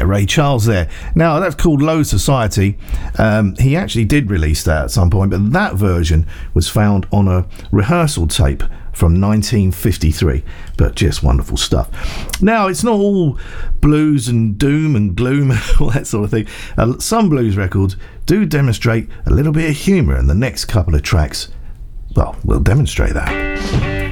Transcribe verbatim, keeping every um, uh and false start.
Ray Charles there. Now, that's called Low Society. Um, he actually did release that at some point, but that version was found on a rehearsal tape from nineteen fifty-three, but just wonderful stuff. Now, it's not all blues and doom and gloom and all that sort of thing. Uh, some blues records do demonstrate a little bit of humour, and the next couple of tracks, well, will demonstrate that.